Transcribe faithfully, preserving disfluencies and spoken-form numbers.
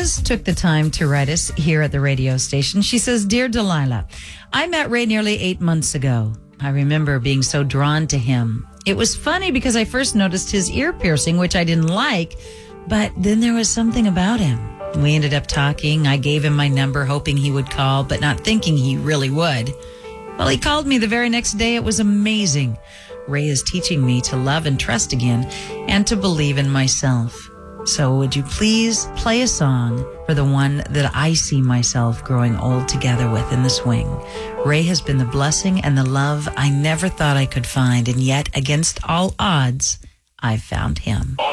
Liz took the time to write us here at the radio station. She says, Dear Delilah, I met Ray nearly eight months ago. I remember being so drawn to him. It was funny because I first noticed his ear piercing, which I didn't like, but then there was something about him. We ended up talking. I gave him my number, hoping he would call, but not thinking he really would. Well, he called me the very next day. It was amazing. Ray is teaching me to love and trust again and to believe in myself. So would you please play a song for the one that I see myself growing old together with in the swing? Ray has been the blessing and the love I never thought I could find, and yet, against all odds, I've found him.